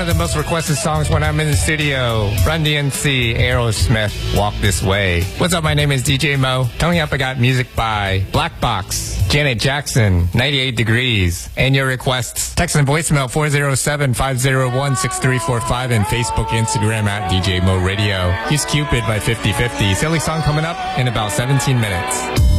of the most requested songs when I'm in the studio. Run DMC, Aerosmith, Walk This Way. What's up? My name is DJ Mo. Coming up, I got music by Black Box, Janet Jackson, 98 Degrees, and your requests. Text and voicemail 407-501-6345 and Facebook, Instagram at DJ Mo Radio. He's Cupid by 50/50. Silly song coming up in about 17 minutes.